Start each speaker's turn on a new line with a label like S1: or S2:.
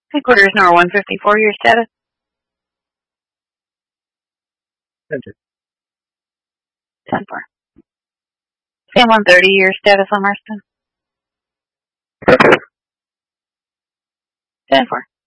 S1: Headquarters Nor 154, your status?
S2: Enter.
S1: 10-4. Sam 130, your status on Marston? 10-4.